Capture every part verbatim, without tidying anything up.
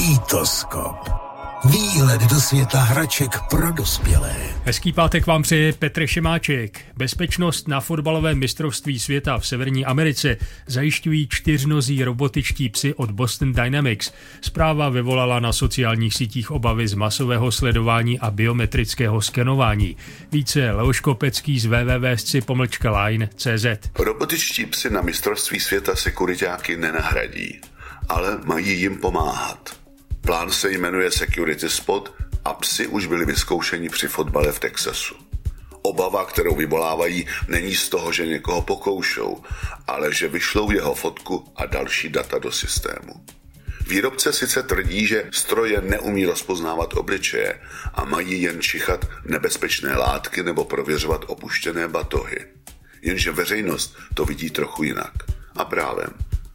Bitoskop. Výlet do světa hraček pro dospělé. Hezký pátek vám přeje Petr Šimáček. Bezpečnost na fotbalovém mistrovství světa v Severní Americe zajišťují čtyřnozí robotičtí psi od Boston Dynamics. Zpráva vyvolala na sociálních sítích obavy z masového sledování a biometrického skenování. Více Leoš Kopecký z w w w tečka sci pomlčka line tečka c z. Robotičtí psy na mistrovství světa sekuriťáky nenahradí, ale mají jim pomáhat. Plán se jmenuje Security Spot a psi už byli vyzkoušeni při fotbale v Texasu. Obava, kterou vyvolávají, není z toho, že někoho pokoušou, ale že vyšlou jeho fotku a další data do systému. Výrobce sice tvrdí, že stroje neumí rozpoznávat obličeje a mají jen čichat nebezpečné látky nebo prověřovat opuštěné batohy. Jenže veřejnost to vidí trochu jinak. A právem.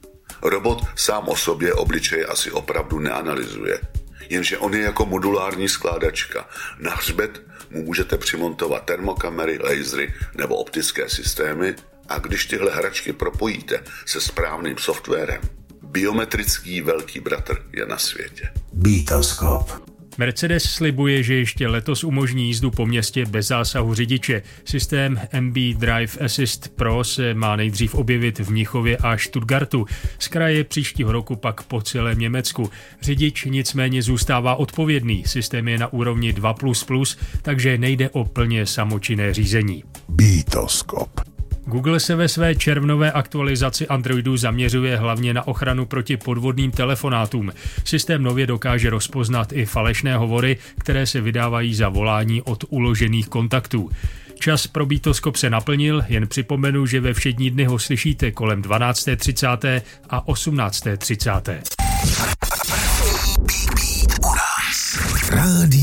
Robot sám o sobě obličeje asi opravdu neanalyzuje, jenže on je jako modulární skládačka. Na hřbet mu můžete přimontovat termokamery, lasery nebo optické systémy a když tyhle hračky propojíte se správným softwarem, biometrický velký bratr je na světě. Bitoskop. Mercedes slibuje, že ještě letos umožní jízdu po městě bez zásahu řidiče. Systém M B Drive Assist Pro se má nejdřív objevit v Mnichově a Stuttgartu. Z kraje příštího roku pak po celém Německu. Řidič nicméně zůstává odpovědný. Systém je na úrovni dva plus plus, takže nejde o plně samočinné řízení. Bitoskop. Google se ve své červnové aktualizaci Androidu zaměřuje hlavně na ochranu proti podvodným telefonátům. Systém nově dokáže rozpoznat i falešné hovory, které se vydávají za volání od uložených kontaktů. Čas pro Bitoskop se naplnil, jen připomenu, že ve všední dny ho slyšíte kolem dvanácté třicet a osmnácté třicet. Rádio